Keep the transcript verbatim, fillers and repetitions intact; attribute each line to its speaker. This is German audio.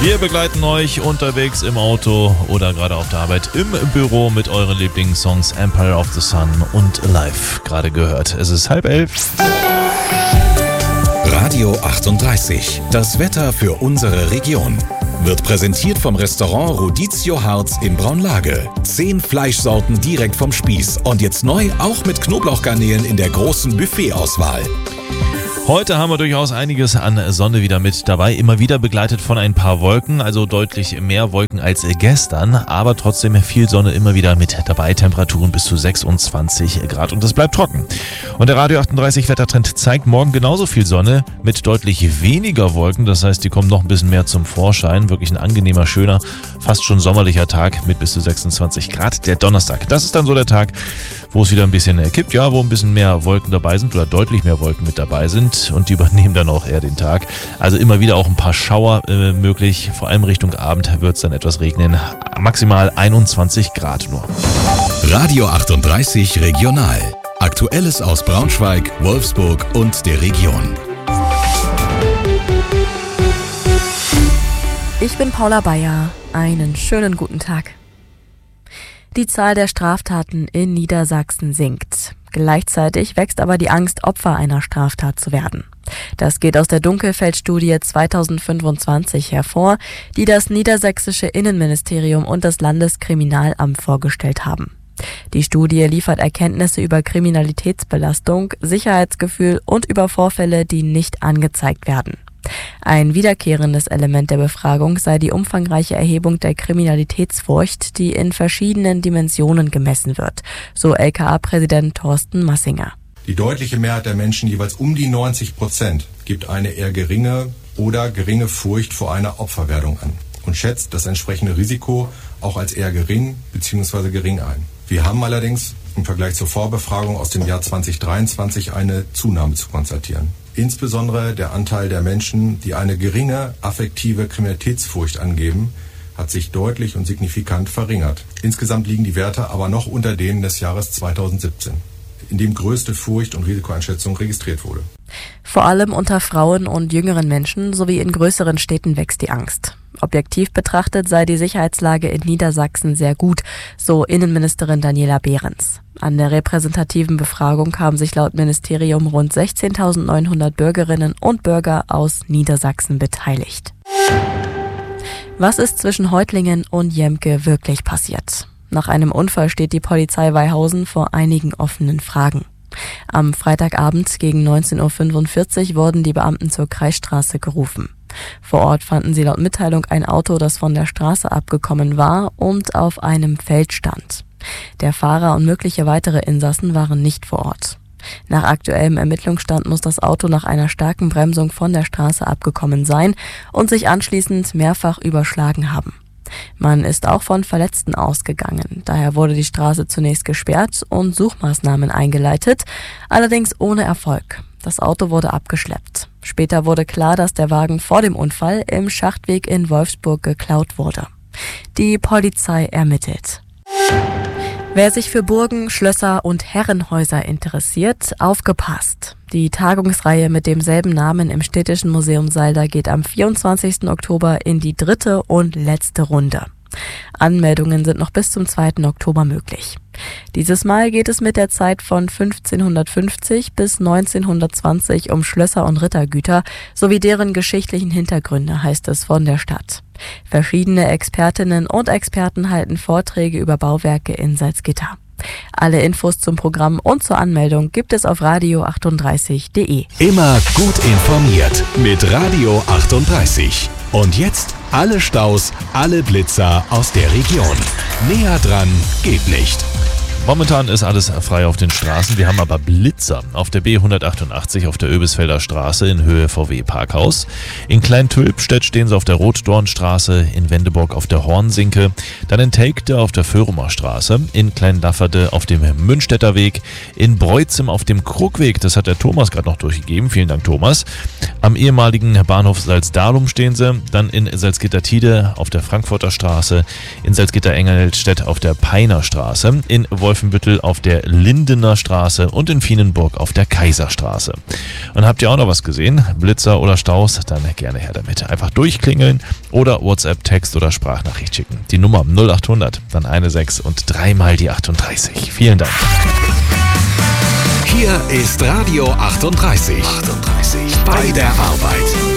Speaker 1: Wir begleiten euch unterwegs im Auto oder gerade auf der Arbeit im Büro mit euren Lieblingssongs Empire of the Sun und Alive. Gerade gehört. Es ist halb elf.
Speaker 2: Radio achtunddreißig. Das Wetter für unsere Region. Wird präsentiert vom Restaurant Rodizio Harz in Braunlage. Zehn Fleischsorten direkt vom Spieß. Und jetzt neu auch mit Knoblauchgarnelen in der großen Buffetauswahl.
Speaker 1: Heute haben wir durchaus einiges an Sonne wieder mit dabei, immer wieder begleitet von ein paar Wolken, also deutlich mehr Wolken als gestern, aber trotzdem viel Sonne immer wieder mit dabei, Temperaturen bis zu sechsundzwanzig Grad und es bleibt trocken. Und der Radio achtunddreißig Wettertrend zeigt morgen genauso viel Sonne mit deutlich weniger Wolken, das heißt, die kommen noch ein bisschen mehr zum Vorschein, wirklich ein angenehmer, schöner, fast schon sommerlicher Tag mit bis zu sechsundzwanzig Grad, der Donnerstag. Das ist dann so der Tag, wo es wieder ein bisschen kippt, ja, wo ein bisschen mehr Wolken dabei sind oder deutlich mehr Wolken mit dabei sind. Und die übernehmen dann auch eher den Tag. Also immer wieder auch ein paar Schauer äh, möglich. Vor allem Richtung Abend wird es dann etwas regnen. Maximal einundzwanzig Grad nur.
Speaker 2: Radio achtunddreißig Regional. Aktuelles aus Braunschweig, Wolfsburg und der Region.
Speaker 3: Ich bin Paula Bayer. Einen schönen guten Tag. Die Zahl der Straftaten in Niedersachsen sinkt. Gleichzeitig wächst aber die Angst, Opfer einer Straftat zu werden. Das geht aus der Dunkelfeld-Studie zweitausendfünfundzwanzig hervor, die das niedersächsische Innenministerium und das Landeskriminalamt vorgestellt haben. Die Studie liefert Erkenntnisse über Kriminalitätsbelastung, Sicherheitsgefühl und über Vorfälle, die nicht angezeigt werden. Ein wiederkehrendes Element der Befragung sei die umfangreiche Erhebung der Kriminalitätsfurcht, die in verschiedenen Dimensionen gemessen wird, so L K A-Präsident Thorsten Massinger.
Speaker 4: Die deutliche Mehrheit der Menschen, jeweils um die neunzig Prozent, gibt eine eher geringe oder geringe Furcht vor einer Opferwerdung an und schätzt das entsprechende Risiko auch als eher gering bzw. gering ein. Wir haben allerdings im Vergleich zur Vorbefragung aus dem Jahr zweitausenddreiundzwanzig eine Zunahme zu konstatieren. Insbesondere der Anteil der Menschen, die eine geringe affektive Kriminalitätsfurcht angeben, hat sich deutlich und signifikant verringert. Insgesamt liegen die Werte aber noch unter denen des Jahres zweitausendsiebzehn, in dem größte Furcht- und Risikoeinschätzung registriert wurde.
Speaker 3: Vor allem unter Frauen und jüngeren Menschen sowie in größeren Städten wächst die Angst. Objektiv betrachtet sei die Sicherheitslage in Niedersachsen sehr gut, so Innenministerin Daniela Behrens. An der repräsentativen Befragung haben sich laut Ministerium rund sechzehntausendneunhundert Bürgerinnen und Bürger aus Niedersachsen beteiligt. Was ist zwischen Reutlingen und Jemke wirklich passiert? Nach einem Unfall steht die Polizei Weihausen vor einigen offenen Fragen. Am Freitagabend gegen neunzehn Uhr fünfundvierzig wurden die Beamten zur Kreisstraße gerufen. Vor Ort fanden sie laut Mitteilung ein Auto, das von der Straße abgekommen war und auf einem Feld stand. Der Fahrer und mögliche weitere Insassen waren nicht vor Ort. Nach aktuellem Ermittlungsstand muss das Auto nach einer starken Bremsung von der Straße abgekommen sein und sich anschließend mehrfach überschlagen haben. Man ist auch von Verletzten ausgegangen. Daher wurde die Straße zunächst gesperrt und Suchmaßnahmen eingeleitet, allerdings ohne Erfolg. Das Auto wurde abgeschleppt. Später wurde klar, dass der Wagen vor dem Unfall im Schachtweg in Wolfsburg geklaut wurde. Die Polizei ermittelt. Wer sich für Burgen, Schlösser und Herrenhäuser interessiert, aufgepasst. Die Tagungsreihe mit demselben Namen im Städtischen Museum Salda geht am vierundzwanzigsten Oktober in die dritte und letzte Runde. Anmeldungen sind noch bis zum zweiten Oktober möglich. Dieses Mal geht es mit der Zeit von fünfzehnhundertfünfzig bis neunzehnhundertzwanzig um Schlösser und Rittergüter sowie deren geschichtlichen Hintergründe, heißt es von der Stadt. Verschiedene Expertinnen und Experten halten Vorträge über Bauwerke in Salzgitter. Alle Infos zum Programm und zur Anmeldung gibt es auf radio achtunddreißig punkt de.
Speaker 2: Immer gut informiert mit Radio achtunddreißig. Und jetzt alle Staus, alle Blitzer aus der Region. Näher dran geht nicht.
Speaker 1: Momentan ist alles frei auf den Straßen. Wir haben aber Blitzer auf der B hundertachtundachtzig auf der Oebisfelder Straße in Höhe V W Parkhaus. In Klein-Tölpstedt stehen sie auf der Rotdornstraße, in Wendeburg auf der Hornsinke, dann in Telgte auf der Föhrumer Straße, in Kleinlafferde auf dem Münstetter Weg, in Breutzem auf dem Krugweg, das hat der Thomas gerade noch durchgegeben, vielen Dank Thomas. Am ehemaligen Bahnhof Salzdahlum stehen sie, dann in Salzgitter-Tiede auf der Frankfurter Straße, in Salzgitter-Engelstedt auf der Peiner Straße, in Wolf Wolfenbüttel auf der Lindener Straße und in Vienenburg auf der Kaiserstraße. Und habt ihr auch noch was gesehen? Blitzer oder Staus? Dann gerne her damit. Einfach durchklingeln oder WhatsApp, Text oder Sprachnachricht schicken. Die Nummer null acht hundert, dann eine sechs und dreimal die achtunddreißig. Vielen Dank.
Speaker 2: Hier ist Radio achtunddreißig. achtunddreißig. Bei der Arbeit.